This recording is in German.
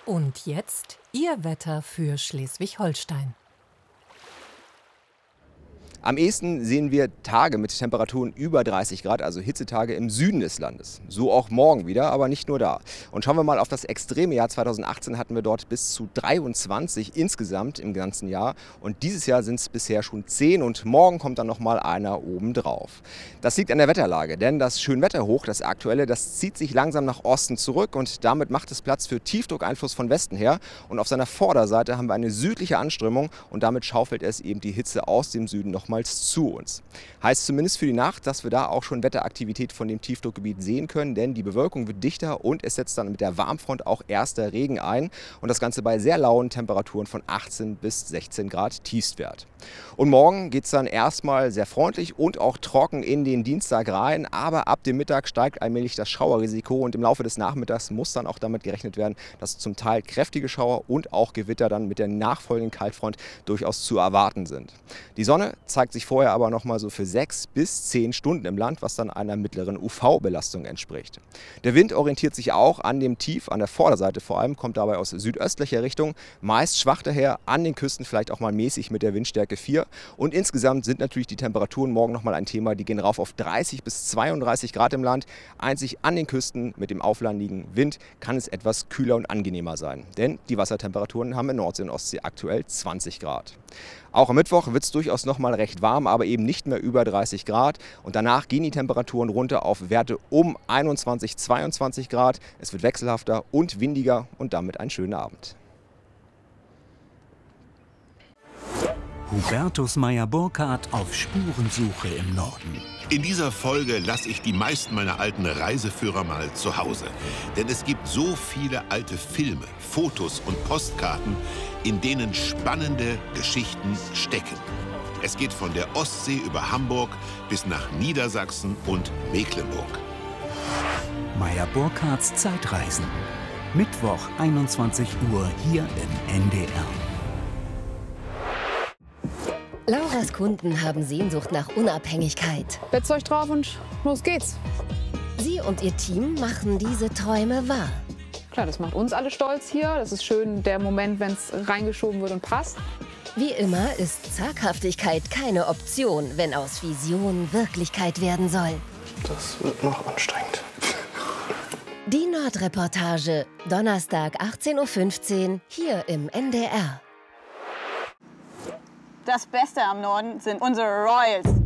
Und jetzt Ihr Wetter für Schleswig-Holstein. Am ehesten sehen wir Tage mit Temperaturen über 30 Grad, also Hitzetage im Süden des Landes. So auch morgen wieder, aber nicht nur da. Und schauen wir mal auf das extreme Jahr 2018, hatten wir dort bis zu 23 insgesamt im ganzen Jahr. Und dieses Jahr sind es bisher schon 10 und morgen kommt dann nochmal einer obendrauf. Das liegt an der Wetterlage, denn das Schönwetterhoch, das aktuelle, das zieht sich langsam nach Osten zurück und damit macht es Platz für Tiefdruckeinfluss von Westen her. Und auf seiner Vorderseite haben wir eine südliche Anströmung und damit schaufelt es eben die Hitze aus dem Süden nochmals zu uns. Heißt zumindest für die Nacht, dass wir da auch schon Wetteraktivität von dem Tiefdruckgebiet sehen können, denn die Bewölkung wird dichter und es setzt dann mit der Warmfront auch erster Regen ein und das Ganze bei sehr lauen Temperaturen von 18 bis 16 Grad Tiefstwert. Und morgen geht es dann erstmal sehr freundlich und auch trocken in den Dienstag rein, aber ab dem Mittag steigt allmählich das Schauerrisiko und im Laufe des Nachmittags muss dann auch damit gerechnet werden, dass zum Teil kräftige Schauer und auch Gewitter dann mit der nachfolgenden Kaltfront durchaus zu erwarten sind. Die Sonne zeigt sich vorher aber noch mal so für 6 bis 10 Stunden im Land, was dann einer mittleren UV-Belastung entspricht. Der Wind orientiert sich auch an dem Tief, an der Vorderseite vor allem, kommt dabei aus südöstlicher Richtung, meist schwach daher, an den Küsten vielleicht auch mal mäßig mit der Windstärke 4. Und insgesamt sind natürlich die Temperaturen morgen noch mal ein Thema, die gehen rauf auf 30 bis 32 Grad im Land. Einzig an den Küsten mit dem auflandigen Wind kann es etwas kühler und angenehmer sein, denn die Wassertemperaturen haben in Nordsee und Ostsee aktuell 20 Grad. Auch am Mittwoch wird es durchaus noch mal recht warm, aber eben nicht mehr über 30 Grad. Und danach gehen die Temperaturen runter auf Werte um 21, 22 Grad. Es wird wechselhafter und windiger und damit ein schöner Abend. Hubertus Meyer-Burkhardt auf Spurensuche im Norden. In dieser Folge lasse ich die meisten meiner alten Reiseführer mal zu Hause. Denn es gibt so viele alte Filme, Fotos und Postkarten, in denen spannende Geschichten stecken. Es geht von der Ostsee über Hamburg bis nach Niedersachsen und Mecklenburg. Meyer-Burkhardts Zeitreisen. Mittwoch 21 Uhr hier im NDR. Lauras Kunden haben Sehnsucht nach Unabhängigkeit. Bettzeug drauf und los geht's. Sie und ihr Team machen diese Träume wahr. Klar, das macht uns alle stolz hier. Das ist schön, der Moment, wenn es reingeschoben wird und passt. Wie immer ist Zaghaftigkeit keine Option, wenn aus Vision Wirklichkeit werden soll. Das wird noch anstrengend. Die Nordreportage, Donnerstag 18:15 Uhr hier im NDR. Das Beste am Norden sind unsere Royals.